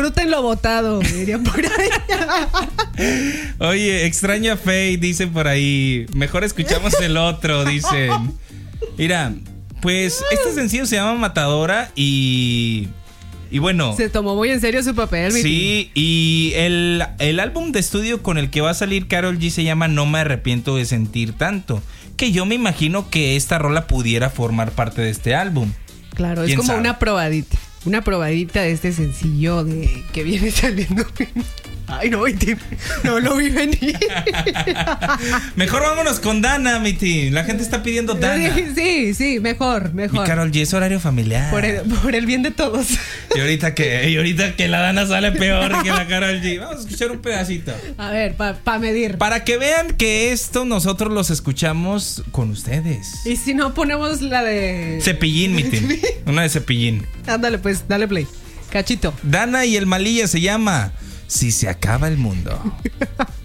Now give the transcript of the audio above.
Disfruten lo votado, diría por ahí. Oye, extraño a Faye, dicen por ahí. Mejor escuchamos el otro, dicen. Mira, pues este sencillo se llama Matadora y bueno. Se tomó muy en serio su papel. Sí, y el álbum de estudio con el que va a salir Karol G se llama No me arrepiento de sentir tanto. Que yo me imagino que esta rola pudiera formar parte de este álbum. Claro, es como una probadita. Una probadita de este sencillo de que viene saliendo. Ay, no, no lo vi venir. Mejor vámonos con Dana, mi team. La gente está pidiendo Dana. Sí, mejor. Y Karol G, es horario familiar. Por el bien de todos. Y ahorita que la Dana sale peor que la Karol G. Vamos a escuchar un pedacito. A ver, para medir. Para que vean que esto nosotros los escuchamos con ustedes. Y si no ponemos la de Cepillín, mi team. Una de Cepillín. Ándale, pues, dale play. Cachito. Dana y el Malilla se llama Si se acaba el mundo.